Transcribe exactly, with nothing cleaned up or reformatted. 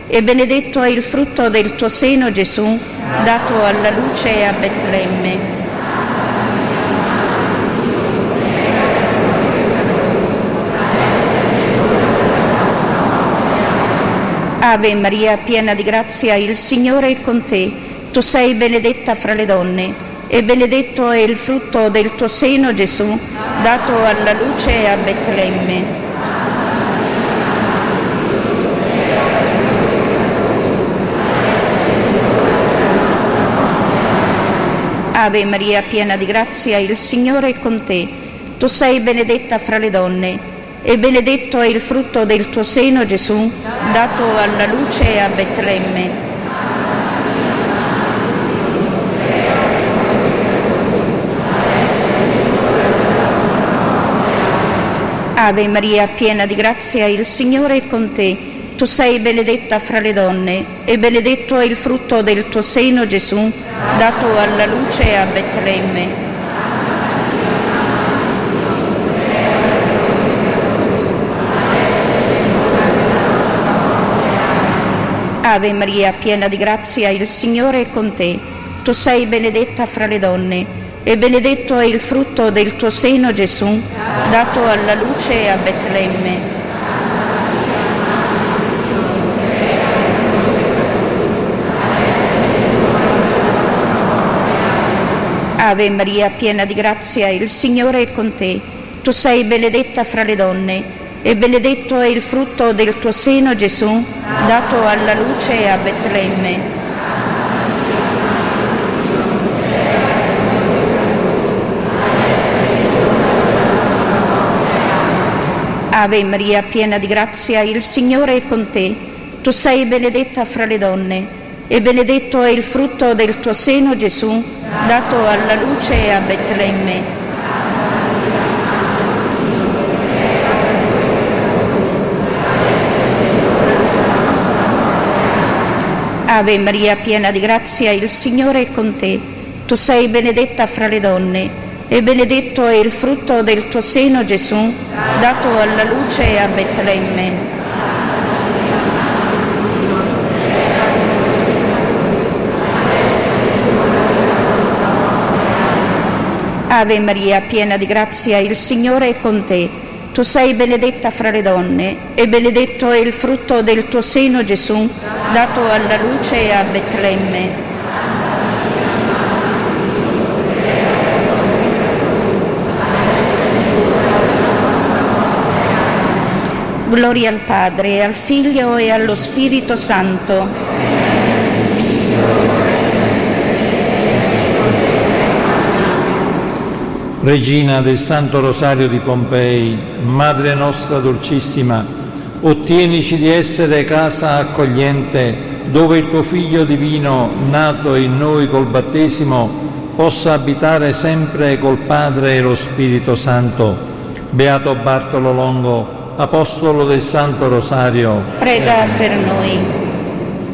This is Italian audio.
e benedetto è il frutto del tuo seno, Gesù, dato alla luce a Betlemme. Ave Maria, piena di grazia, il Signore è con te. Tu sei benedetta fra le donne, e benedetto è il frutto del tuo seno, Gesù, dato alla luce a Betlemme. Ave Maria, piena di grazia, il Signore è con te. Tu sei benedetta fra le donne, e benedetto è il frutto del tuo seno, Gesù, dato alla luce a Betlemme. Ave Maria, piena di grazia, il Signore è con te. Tu sei benedetta fra le donne, e benedetto è il frutto del tuo seno, Gesù, dato alla luce a Betlemme. Ave Maria, piena di grazia, il Signore è con te. Tu sei benedetta fra le donne, e benedetto è il frutto del tuo seno, Gesù, dato alla luce a Betlemme. Ave Maria, piena di grazia, il Signore è con te. Tu sei benedetta fra le donne, e benedetto è il frutto del tuo seno, Gesù, dato alla luce a Betlemme. Ave Maria, piena di grazia, il Signore è con te. Tu sei benedetta fra le donne, e benedetto è il frutto del tuo seno, Gesù, dato alla luce a Betlemme. Ave Maria, piena di grazia, il Signore è con te. Tu sei benedetta fra le donne, e benedetto è il frutto del tuo seno, Gesù, dato alla luce a Betlemme. Ave Maria, piena di grazia, il Signore è con te. Tu sei benedetta fra le donne, e benedetto è il frutto del tuo seno, Gesù, dato alla luce a Betlemme. Gloria al Padre, al Figlio e allo Spirito Santo. Regina del Santo Rosario di Pompei, Madre nostra dolcissima, ottienici di essere casa accogliente dove il tuo Figlio divino, nato in noi col battesimo, possa abitare sempre col Padre e lo Spirito Santo. Beato Bartolo Longo, Apostolo del Santo Rosario, prega per noi.